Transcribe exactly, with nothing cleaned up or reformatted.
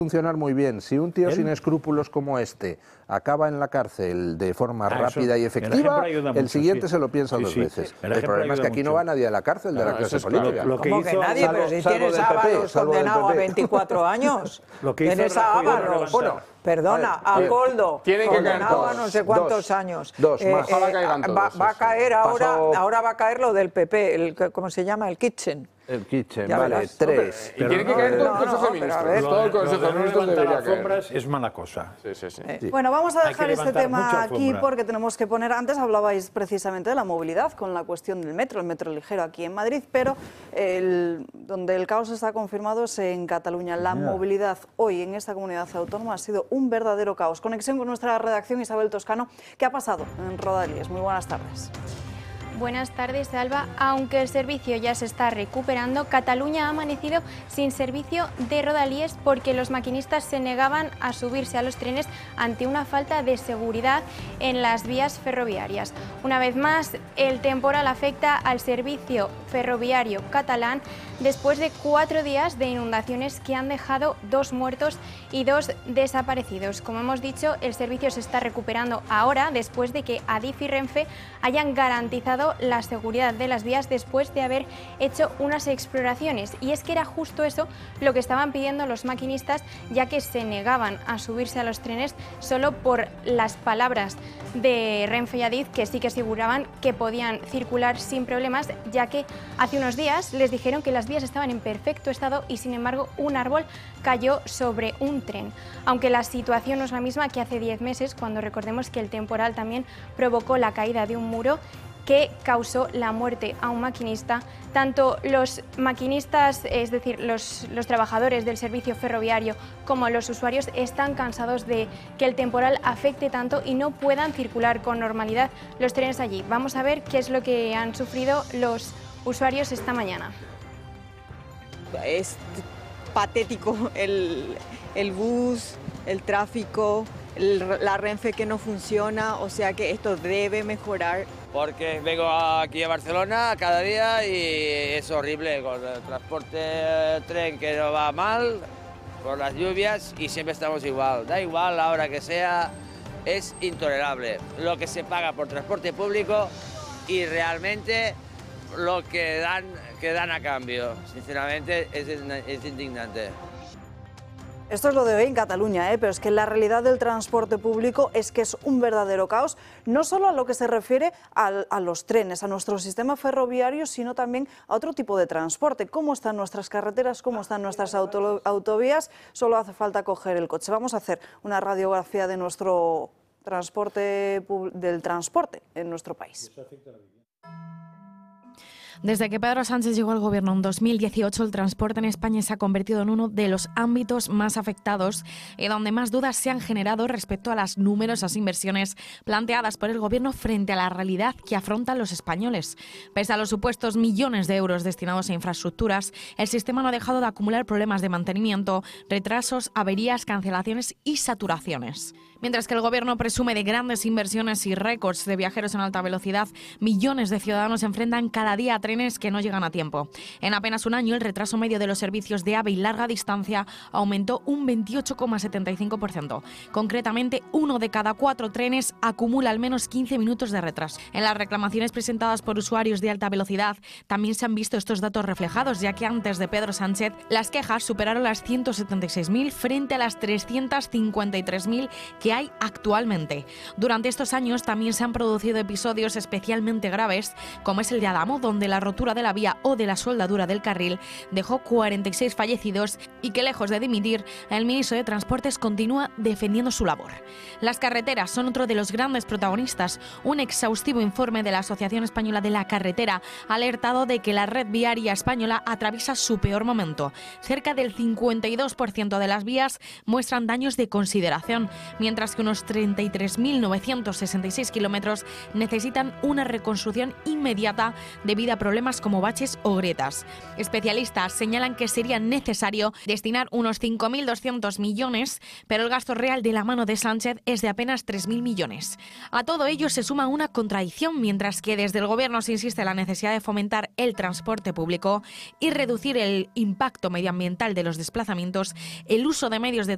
funcionar muy bien. Si un tío ¿Él? sin escrúpulos como este acaba en la cárcel de forma Ah, rápida eso, y efectiva, el, mucho, siguiente sí. se lo piensa Sí, dos sí. veces. El, el problema es que aquí mucho. no va nadie a la cárcel de no, la clase es claro. política. Lo que ¿Cómo hizo, que nadie? salvo, Pero si salvo tienes del a P P, Ábalos salvo del condenado P a P. veinticuatro años. Lo que hizo Tienes a Rajoy de Ábalos. levantar. Bueno, Perdona, a a ver, Coldo, tienen que caer condenado a todos. no sé cuántos Dos. años. Dos más. Ojalá caigan va, todos, va a eso. caer ahora, Pasó- ahora va a caer lo del P P, el, ¿cómo se llama? El Kitchen. El kitchen, Ya vale, verás. tres. Y tiene que no, caer todo el no, Consejo no, de pero a Ministros. ver. Todo el Lo Consejo de de no Ministros levantar debería caer. alfombras es mala cosa. Sí, sí, sí. Eh, Bueno, vamos a Hay que dejar este levantar tema mucha aquí alfombra. porque tenemos que poner, antes hablabais precisamente de la movilidad con la cuestión del metro, el metro ligero aquí en Madrid, pero el, donde el caos está confirmado es en Cataluña. La movilidad hoy en esta comunidad autónoma ha sido un verdadero caos. Conexión con nuestra redacción, Isabel Toscano. ¿Qué ha pasado en Rodalies? Muy buenas tardes. Buenas tardes, Alba. Aunque el servicio ya se está recuperando, Cataluña ha amanecido sin servicio de Rodalies porque los maquinistas se negaban a subirse a los trenes ante una falta de seguridad en las vías ferroviarias. Una vez más, el temporal afecta al servicio ferroviario catalán después de cuatro días de inundaciones que han dejado dos muertos y dos desaparecidos. Como hemos dicho, el servicio se está recuperando ahora después de que Adif y Renfe hayan garantizado la seguridad de las vías después de haber hecho unas exploraciones. Y es que era justo eso lo que estaban pidiendo los maquinistas, ya que se negaban a subirse a los trenes solo por las palabras de Renfe y Adif, que sí que aseguraban que podían circular sin problemas, ya que hace unos días les dijeron que las vías estaban en perfecto estado y sin embargo un árbol cayó sobre un tren. Aunque la situación no es la misma que hace diez meses, cuando recordemos que el temporal también provocó la caída de un muro que causó la muerte a un maquinista. Tanto los maquinistas, es decir, los, los trabajadores del servicio ferroviario, como los usuarios están cansados de que el temporal afecte tanto y no puedan circular con normalidad los trenes allí. Vamos a ver qué es lo que han sufrido los usuarios esta mañana. Es patético el, el bus, el tráfico, el, la Renfe que no funciona, o sea que esto debe mejorar. Porque vengo aquí a Barcelona cada día y es horrible con el transporte tren que no va mal, por las lluvias y siempre estamos igual. Da igual la hora que sea, es intolerable lo que se paga por transporte público y realmente lo que dan, que dan a cambio. Sinceramente es, es indignante. Esto es lo de hoy en Cataluña, ¿eh? Pero es que la realidad del transporte público es que es un verdadero caos, no solo a lo que se refiere a, a los trenes, a nuestro sistema ferroviario, sino también a otro tipo de transporte. ¿Cómo están nuestras carreteras? ¿Cómo están nuestras auto, autovías? Solo hace falta coger el coche. Vamos a hacer una radiografía de nuestro transporte, del transporte en nuestro país. Desde que Pedro Sánchez llegó al gobierno en dos mil dieciocho, el transporte en España se ha convertido en uno de los ámbitos más afectados y donde más dudas se han generado respecto a las numerosas inversiones planteadas por el gobierno frente a la realidad que afrontan los españoles. Pese a los supuestos millones de euros destinados a infraestructuras, el sistema no ha dejado de acumular problemas de mantenimiento, retrasos, averías, cancelaciones y saturaciones. Mientras que el gobierno presume de grandes inversiones y récords de viajeros en alta velocidad, millones de ciudadanos se enfrentan cada día a trenes que no llegan a tiempo. En apenas un año, el retraso medio de los servicios de AVE y larga distancia aumentó un veintiocho coma setenta y cinco por ciento. Concretamente, uno de cada cuatro trenes acumula al menos quince minutos de retraso. En las reclamaciones presentadas por usuarios de alta velocidad, también se han visto estos datos reflejados, ya que antes de Pedro Sánchez, las quejas superaron las ciento setenta y seis mil frente a las trescientas cincuenta y tres mil que hay actualmente. Durante estos años también se han producido episodios especialmente graves, como es el de Adamo, donde la rotura de la vía o de la soldadura del carril dejó cuarenta y seis fallecidos y que, lejos de dimitir, el ministro de Transportes continúa defendiendo su labor. Las carreteras son otro de los grandes protagonistas. Un exhaustivo informe de la Asociación Española de la Carretera ha alertado de que la red viaria española atraviesa su peor momento. Cerca del cincuenta y dos por ciento de las vías muestran daños de consideración, mientras que unos treinta y tres mil novecientos sesenta y seis kilómetros necesitan una reconstrucción inmediata debido a problemas como baches o grietas. Especialistas señalan que sería necesario destinar unos cinco mil doscientos millones, pero el gasto real de la mano de Sánchez es de apenas tres mil millones. A todo ello se suma una contradicción, mientras que desde el Gobierno se insiste en la necesidad de fomentar el transporte público y reducir el impacto medioambiental de los desplazamientos, el uso de medios de